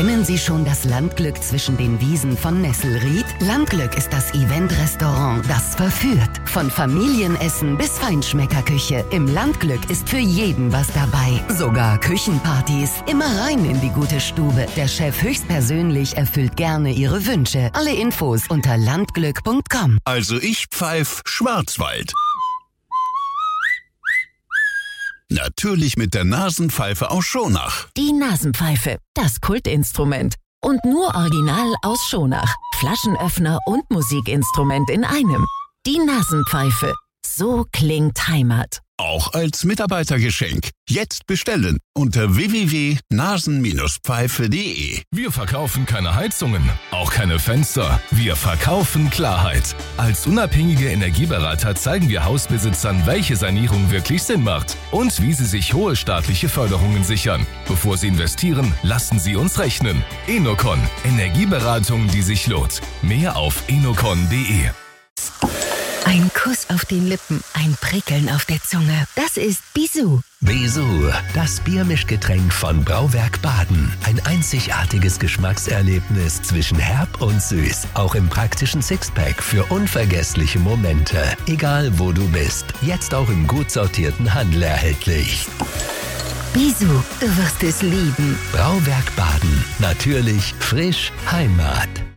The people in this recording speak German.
Kennen Sie schon das Landglück zwischen den Wiesen von Nesselried? Landglück ist das Event-Restaurant, das verführt. Von Familienessen bis Feinschmeckerküche. Im Landglück ist für jeden was dabei. Sogar Küchenpartys. Immer rein in die gute Stube. Der Chef höchstpersönlich erfüllt gerne Ihre Wünsche. Alle Infos unter landglück.com. Also ich pfeif Schwarzwald. Natürlich mit der Nasenpfeife aus Schonach. Die Nasenpfeife, das Kultinstrument. Und nur original aus Schonach. Flaschenöffner und Musikinstrument in einem. Die Nasenpfeife. So klingt Heimat. Auch als Mitarbeitergeschenk. Jetzt bestellen unter www.nasen-pfeife.de. Wir verkaufen keine Heizungen, auch keine Fenster. Wir verkaufen Klarheit. Als unabhängige Energieberater zeigen wir Hausbesitzern, welche Sanierung wirklich Sinn macht und wie sie sich hohe staatliche Förderungen sichern. Bevor sie investieren, lassen sie uns rechnen. Enocon. Energieberatung, die sich lohnt. Mehr auf enocon.de. Ein Kuss auf den Lippen, ein Prickeln auf der Zunge. Das ist Bisou. Bisou, das Biermischgetränk von Brauwerk Baden. Ein einzigartiges Geschmackserlebnis zwischen herb und süß. Auch im praktischen Sixpack für unvergessliche Momente. Egal wo du bist, jetzt auch im gut sortierten Handel erhältlich. Bisou, du wirst es lieben. Brauwerk Baden. Natürlich, frisch, Heimat.